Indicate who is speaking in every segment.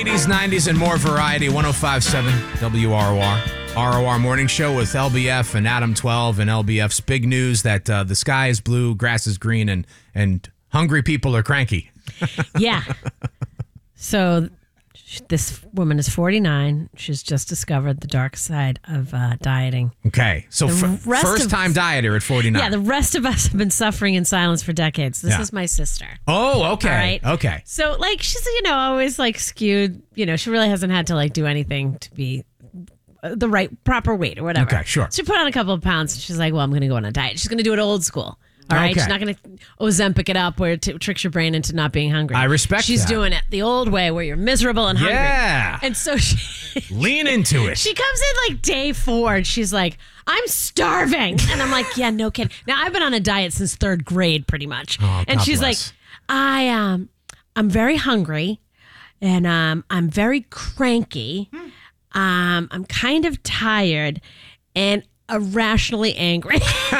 Speaker 1: 80s, 90s, and more variety. 105.7 WROR. ROR Morning Show with LBF and Adam 12. And LBF's big news that the sky is blue, grass is green, and hungry people are cranky.
Speaker 2: Yeah. So this woman is 49. She's just discovered the dark side of dieting.
Speaker 1: Okay. So first-time dieter at 49.
Speaker 2: Yeah, the rest of us have been suffering in silence for decades. This is my sister.
Speaker 1: Oh, okay.
Speaker 2: All right?
Speaker 1: Okay.
Speaker 2: So, she's, always, skewed. She really hasn't had to, do anything to be the proper weight or whatever.
Speaker 1: Okay, sure.
Speaker 2: She put on a couple of pounds. She's like, well, I'm going to go on a diet. She's going to do it old school. All right,
Speaker 1: Okay.
Speaker 2: she's not going to Ozempic it up where it tricks your brain into not being hungry.
Speaker 1: I respect
Speaker 2: She's
Speaker 1: that.
Speaker 2: doing it the old way where you're miserable and hungry.
Speaker 1: Yeah.
Speaker 2: And so she
Speaker 1: Lean into it.
Speaker 2: she comes in day 4 and she's like, I'm starving. And I'm like, yeah, no kidding. Now, I've been on a diet since 3rd grade pretty much.
Speaker 1: Oh,
Speaker 2: and
Speaker 1: God
Speaker 2: she's
Speaker 1: bless.
Speaker 2: I'm very hungry and I'm very cranky. I'm kind of tired and irrationally angry.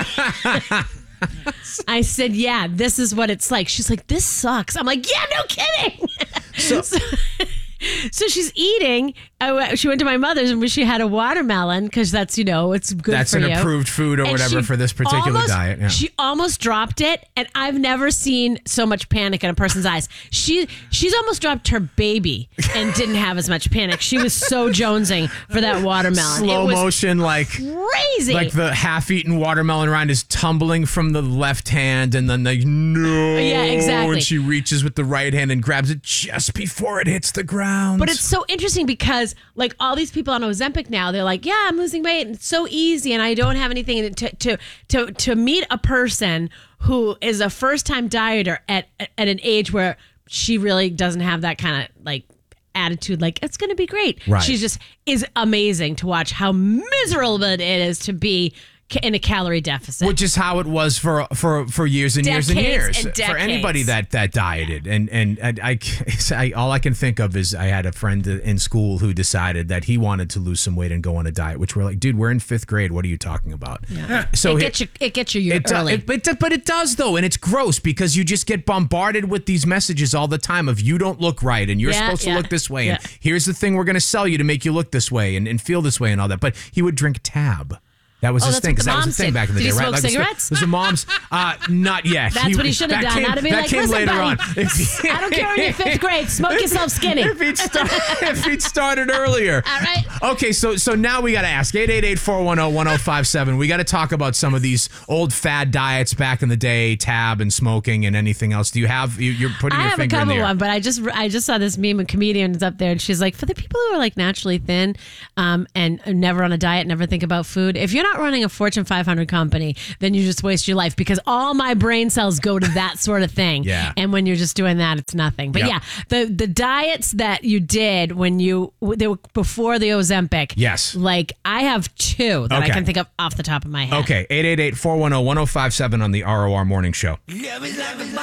Speaker 2: I said, yeah, this is what it's like. She's like, this sucks. I'm like, yeah, no kidding. So she's eating. She went to my mother's and she had a watermelon because that's, it's good
Speaker 1: That's
Speaker 2: for you.
Speaker 1: an approved food or
Speaker 2: And
Speaker 1: whatever
Speaker 2: she
Speaker 1: for this particular diet. Yeah.
Speaker 2: She almost dropped it, and I've never seen so much panic in a person's eyes. She's almost dropped her baby and didn't have as much panic. She was so jonesing for that watermelon.
Speaker 1: Slow
Speaker 2: it was
Speaker 1: motion,
Speaker 2: crazy.
Speaker 1: like the half-eaten watermelon rind is tumbling from the left hand, and then no.
Speaker 2: Yeah, exactly.
Speaker 1: And she reaches with the right hand and grabs it just before it hits the ground.
Speaker 2: But it's so interesting because all these people on Ozempic now, they're like, yeah, I'm losing weight and it's so easy and I don't have anything to meet a person who is a first-time dieter at an age where she really doesn't have that kind of attitude, it's going to be great.
Speaker 1: Right.
Speaker 2: She just is amazing to watch how miserable it is to be in a calorie deficit.
Speaker 1: Which is how it was for years and years and years.
Speaker 2: And
Speaker 1: For anybody that dieted. And I all I can think of is I had a friend in school who decided that he wanted to lose some weight and go on a diet, which we're like, dude, we're in 5th grade. What are you talking about?
Speaker 2: Yeah.
Speaker 1: So
Speaker 2: it gets you early.
Speaker 1: But it does, though. And it's gross because you just get bombarded with these messages all the time of you don't look right and you're supposed to look this way. And here's the thing we're going to sell you to make you look this way and feel this way and all that. But he would drink Tab. That was his thing, because that was the thing back in the day,
Speaker 2: Did he
Speaker 1: right?
Speaker 2: smoke cigarettes?
Speaker 1: Those are moms. Not yet.
Speaker 2: That's what he should have done.
Speaker 1: That came
Speaker 2: listen,
Speaker 1: later
Speaker 2: buddy,
Speaker 1: on.
Speaker 2: I don't care in your 5th grade. Smoke yourself skinny.
Speaker 1: If he'd started earlier.
Speaker 2: All right.
Speaker 1: Okay, so now we got to ask 888-410-1057. We got to talk about some of these old fad diets back in the day, Tab and smoking and anything else. Do you have? You're putting your finger in the air.
Speaker 2: I have a couple one, but I just saw this meme. A comedian is up there, and she's like, for the people who are naturally thin, and never on a diet, never think about food. If you're not running a Fortune 500 company, then you just waste your life because all my brain cells go to that sort of thing.
Speaker 1: Yeah.
Speaker 2: And when you're just doing that, it's nothing. But
Speaker 1: Yep.
Speaker 2: the diets that you did when they were before the Ozempic.
Speaker 1: Yes.
Speaker 2: I have 2 that I
Speaker 1: Okay.
Speaker 2: can think of off the top of my head.
Speaker 1: Okay, 888-410-1057 on the ROR Morning Show.